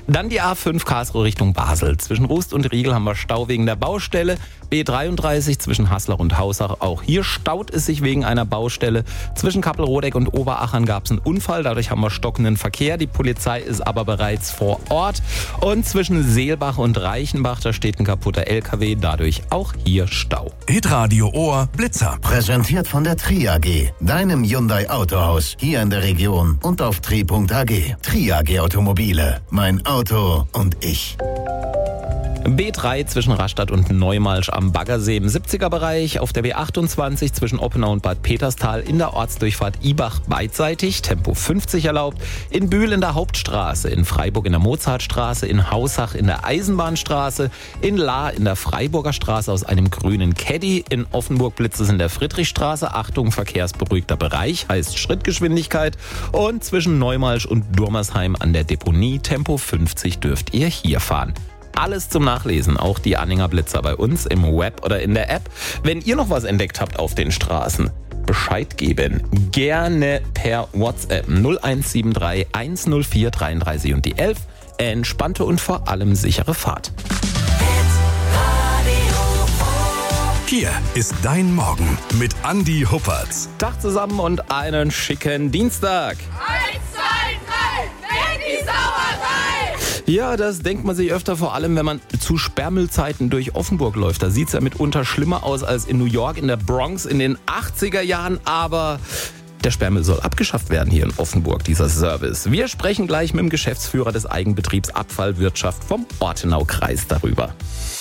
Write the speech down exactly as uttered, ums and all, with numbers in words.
Dann die A fünf Karlsruhe Richtung Basel. Zwischen Rust und Riegel haben wir Stau wegen der Baustelle. B dreiunddreißig zwischen Haslach und Hausach. Auch hier staut es sich wegen einer Baustelle. Zwischen Kappelrodeck und Oberachern gab es einen Unfall. Dadurch haben wir stockenden Verkehr. Die Polizei ist aber bereits vor Ort. Und zwischen Seelbach und Reichenbach, da steht ein kaputter L K W. Dadurch auch hier Stau. Hitradio Ohr Blitzer. Präsentiert von der Tri A G, deinem Hyundai Autohaus. Hier in der Region und auf tri punkt a g. Tri A G Automobile. Mein Auto und ich. B drei zwischen Rastatt und Neumalsch am Baggersee im siebziger-Bereich. Auf der B achtundzwanzig zwischen Oppenau und Bad Peterstal in der Ortsdurchfahrt Ibach beidseitig. Tempo fünfzig erlaubt. In Bühl in der Hauptstraße. In Freiburg in der Mozartstraße. In Hausach in der Eisenbahnstraße. In Lahr in der Freiburger Straße aus einem grünen Caddy. In Offenburg blitzt es in der Friedrichstraße. Achtung, verkehrsberuhigter Bereich. Heißt Schrittgeschwindigkeit. Und zwischen Neumalsch und Durmersheim an der Deponie. Tempo fünfzig dürft ihr hier fahren. Alles zum Nachlesen, auch die Anhänger Blitzer bei uns im Web oder in der App. Wenn ihr noch was entdeckt habt auf den Straßen, Bescheid geben. Gerne per WhatsApp null eins sieben drei eins null vier dreiunddreißig und die elf. Entspannte und vor allem sichere Fahrt. Hier ist dein Morgen mit Andi Huppertz. Tag zusammen und einen schicken Dienstag. Eins, zwei, drei, weg die Sauerei! Ja, das denkt man sich öfter, vor allem wenn man zu Sperrmüllzeiten durch Offenburg läuft. Da sieht es ja mitunter schlimmer aus als in New York, in der Bronx in den achtziger Jahren. Aber der Sperrmüll soll abgeschafft werden hier in Offenburg, dieser Service. Wir sprechen gleich mit dem Geschäftsführer des Eigenbetriebs Abfallwirtschaft vom Ortenaukreis darüber.